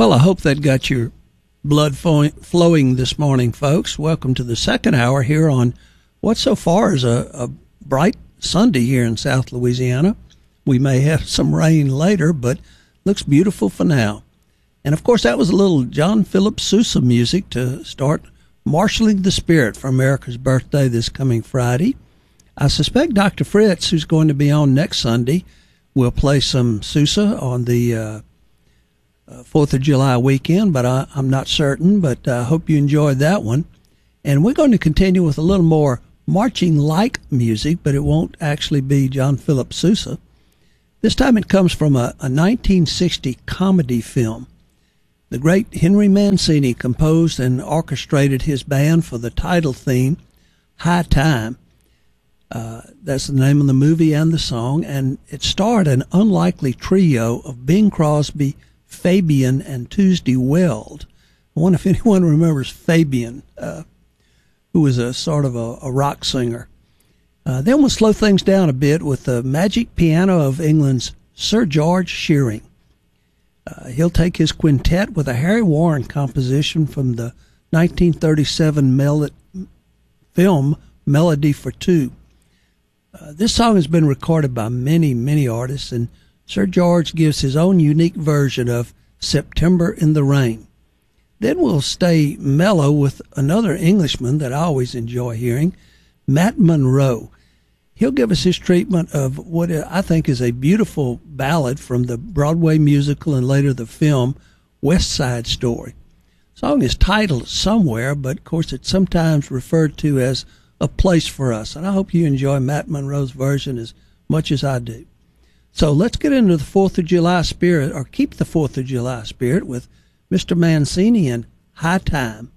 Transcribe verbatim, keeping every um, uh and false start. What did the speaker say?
Well, I hope that got your blood flow- flowing this morning, folks. Welcome to the second hour here on what so far is a, a bright Sunday here in South Louisiana. We may have some rain later, but looks beautiful for now. And, of course, that was a little John Philip Sousa music to start marshaling the spirit for America's birthday this coming Friday. I suspect Doctor Fritz, who's going to be on next Sunday, will play some Sousa on the uh, uh, fourth of July weekend, but I, I'm not certain, but I uh, hope you enjoyed that one. And we're going to continue with a little more marching-like music, but it won't actually be John Philip Sousa. This time it comes from a, a nineteen sixty comedy film. The great Henry Mancini composed and orchestrated his band for the title theme, High Time. Uh, that's the name of the movie and the song, and it starred an unlikely trio of Bing Crosby, Fabian, and Tuesday Weld. I wonder if anyone remembers Fabian, uh, who was a sort of a, a rock singer. Uh, then we'll slow things down a bit with the magic piano of England's Sir George Shearing. Uh, he'll take his quintet with a Harry Warren composition from the nineteen thirty-seven mel- film Melody for Two. Uh, this song has been recorded by many, many artists, and Sir George gives his own unique version of September in the Rain. Then we'll stay mellow with another Englishman that I always enjoy hearing, Matt Monro. He'll give us his treatment of what I think is a beautiful ballad from the Broadway musical and later the film West Side Story. The song is titled Somewhere, but of course it's sometimes referred to as A Place for Us, and I hope you enjoy Matt Monro's version as much as I do. So let's get into the fourth of July spirit, or keep the fourth of July spirit with Mister Mancini and High Time.